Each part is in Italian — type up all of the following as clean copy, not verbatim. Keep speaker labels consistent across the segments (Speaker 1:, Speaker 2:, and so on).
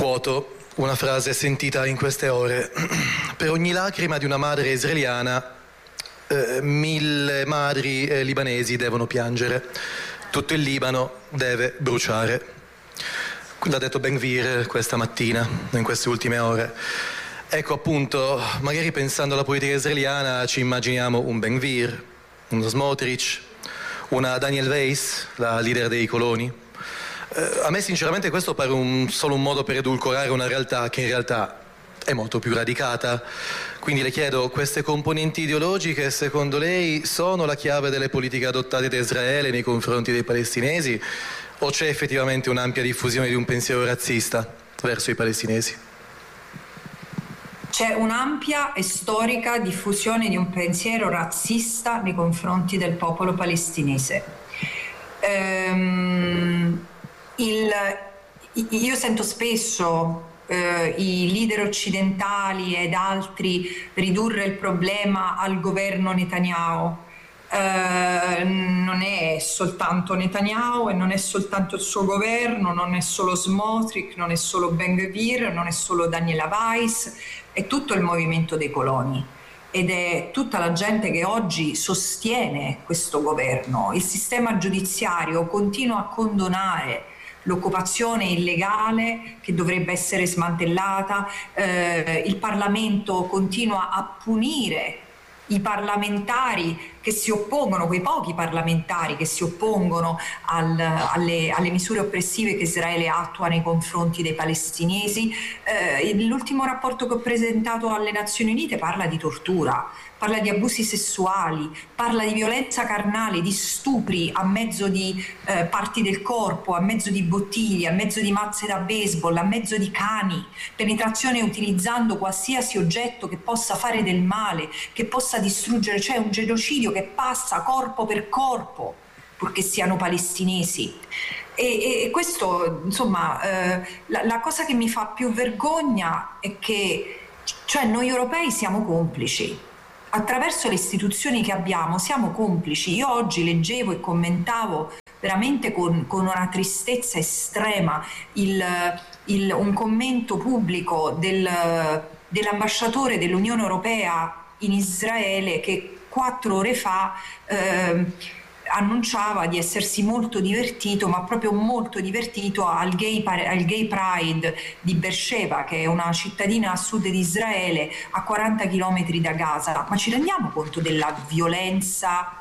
Speaker 1: Quoto una frase sentita in queste ore: per ogni lacrima di una madre israeliana 1000 madri libanesi devono piangere, tutto il Libano deve bruciare. L'ha detto Ben Gvir questa mattina, in queste ultime ore. Ecco, appunto, magari pensando alla politica israeliana ci immaginiamo un Ben Gvir, uno Smotrich, una Daniel Weiss, la leader dei coloni. A me sinceramente questo pare solo un modo per edulcorare una realtà che in realtà è molto più radicata. Quindi le chiedo, queste componenti ideologiche secondo lei sono la chiave delle politiche adottate da Israele nei confronti dei palestinesi, o c'è effettivamente un'ampia diffusione di un pensiero razzista verso i palestinesi?
Speaker 2: C'è un'ampia e storica diffusione di un pensiero razzista nei confronti del popolo palestinese. Io sento spesso i leader occidentali ed altri ridurre il problema al governo Netanyahu. Non è soltanto Netanyahu e non è soltanto il suo governo, non è solo Smotrich, non è solo Ben Gvir, non è solo Daniela Weiss, è tutto il movimento dei coloni ed è tutta la gente che oggi sostiene questo governo. Il sistema giudiziario continua a condonare l'occupazione illegale che dovrebbe essere smantellata, il Parlamento continua a punire i parlamentari che si oppongono, quei pochi parlamentari che si oppongono alle misure oppressive che Israele attua nei confronti dei palestinesi. L'ultimo rapporto che ho presentato alle Nazioni Unite parla di tortura, parla di abusi sessuali, parla di violenza carnale, di stupri a mezzo di parti del corpo, a mezzo di bottiglie, a mezzo di mazze da baseball, a mezzo di cani, penetrazione utilizzando qualsiasi oggetto che possa fare del male, che possa distruggere, cioè un genocidio che passa corpo per corpo, purché siano palestinesi. E questo, insomma, la cosa che mi fa più vergogna è che, cioè, noi europei siamo complici. Attraverso le istituzioni che abbiamo siamo complici. Io oggi leggevo e commentavo veramente con una tristezza estrema un commento pubblico dell'ambasciatore dell'Unione Europea in Israele che 4 ore fa annunciava di essersi molto divertito, ma proprio molto divertito al Gay Pride di Beersheba, che è una cittadina a sud di Israele a 40 km da Gaza. Ma ci rendiamo conto della violenza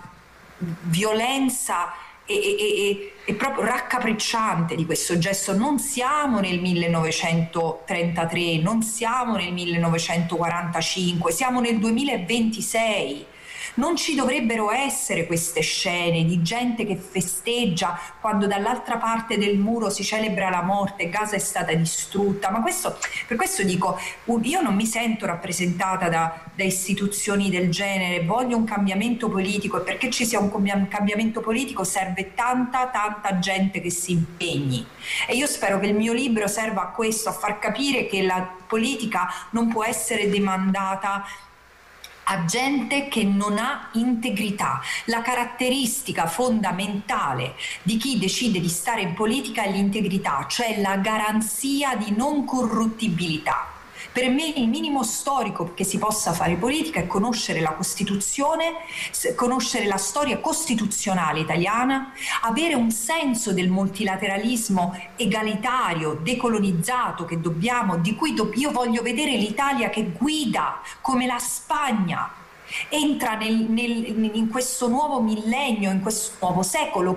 Speaker 2: e proprio raccapricciante di questo gesto? Non siamo nel 1933, non siamo nel 1945, siamo nel 2026. Non ci dovrebbero essere queste scene di gente che festeggia quando dall'altra parte del muro si celebra la morte, Gaza è stata distrutta. Ma per questo dico, io non mi sento rappresentata da istituzioni del genere, voglio un cambiamento politico, e perché ci sia un cambiamento politico serve tanta gente che si impegni. E io spero che il mio libro serva a questo, a far capire che la politica non può essere demandata a gente che non ha integrità. La caratteristica fondamentale di chi decide di stare in politica è l'integrità, cioè la garanzia di non corruttibilità. Per me il minimo storico che si possa fare politica è conoscere la Costituzione, conoscere la storia costituzionale italiana, avere un senso del multilateralismo egalitario, decolonizzato di cui io voglio vedere l'Italia che guida come la Spagna. Entra in questo nuovo millennio, in questo nuovo secolo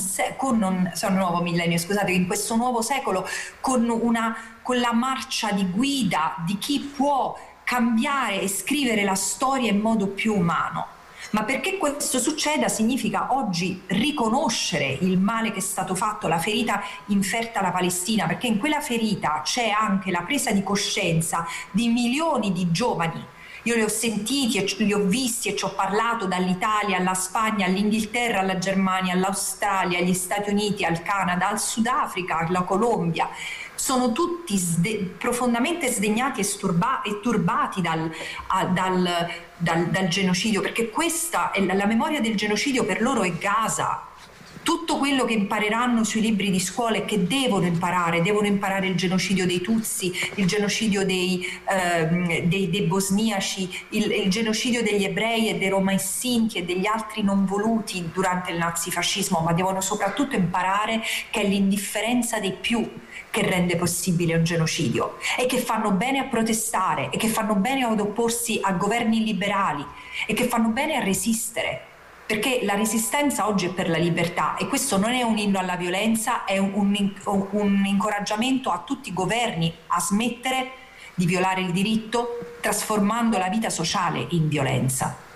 Speaker 2: in questo nuovo secolo con la marcia di guida di chi può cambiare e scrivere la storia in modo più umano. Ma perché questo succeda significa oggi riconoscere il male che è stato fatto, la ferita inferta alla Palestina, perché in quella ferita c'è anche la presa di coscienza di milioni di giovani. Io li ho sentiti e li ho visti e ci ho parlato, dall'Italia alla Spagna, all'Inghilterra, alla Germania, all'Australia, agli Stati Uniti, al Canada, al Sudafrica, alla Colombia. Sono tutti profondamente sdegnati e turbati dal genocidio, perché questa è la memoria del genocidio per loro è Gaza. tutto quello che impareranno sui libri di scuola e che devono imparare il genocidio dei Tutsi, il genocidio dei bosniaci, il genocidio degli ebrei e dei Roma e Sinti e degli altri non voluti durante il nazifascismo, ma devono soprattutto imparare che è l'indifferenza dei più che rende possibile un genocidio, e che fanno bene a protestare, e che fanno bene ad opporsi a governi liberali, e che fanno bene a resistere, perché la resistenza oggi è per la libertà, e questo non è un inno alla violenza, è un incoraggiamento a tutti i governi a smettere di violare il diritto, trasformando la vita sociale in violenza.